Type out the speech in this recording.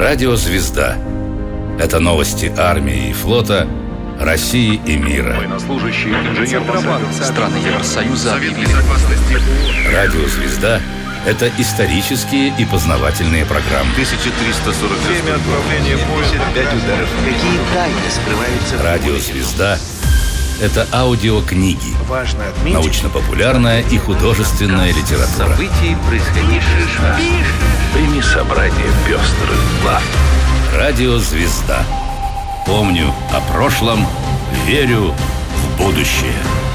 Радио «Звезда». Это новости армии и флота, России и мира. Военнослужащие, инженер страны Евросоюза объявили. Радио «Звезда» — это исторические и познавательные программы. 1340. Время отправления поезда 5 ударов. Какие тайны скрываются? Радио «Звезда» — это аудиокниги, Важно отметить. научно-популярная и художественная литература. Событий, происходивших. Прими собрание пестрых глав. Радио «Звезда». Помню о прошлом, верю в будущее.